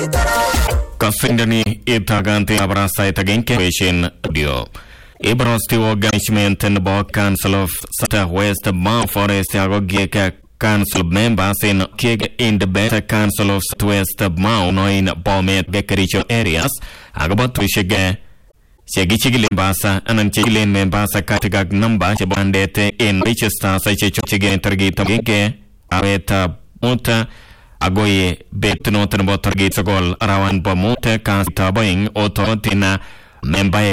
Kasindani itagante abrasa itagenke weshin audio. Ibrosti organization in the Council of South West Mount Forest Agogeka Council members in Kig in the Better Council of South West Mount in Bomet Gekaricho areas. Agabot Wishige Segichigil Basa and Chilin Membasa Katigag number Chabandete in Richester Sachichige Targeta Gege Areta Muta Agoye Betnotan Botargitsagol Arawan Bomote Kasta Boing Ototina Memba